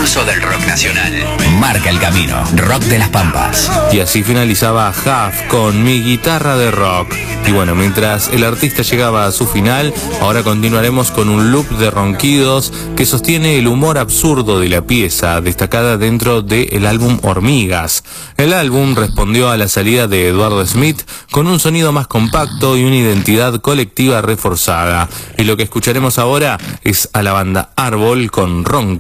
impulso del rock nacional. Marca el camino. Rock de las Pampas. Y así finalizaba Huff con Mi guitarra de rock. Y bueno, mientras el artista llegaba a su final, ahora continuaremos con un loop de ronquidos que sostiene el humor absurdo de la pieza, destacada dentro del álbum Hormigas. El álbum respondió a la salida de Eduardo Smith con un sonido más compacto y una identidad colectiva reforzada. Y lo que escucharemos ahora es a la banda Árbol con Ronquidos.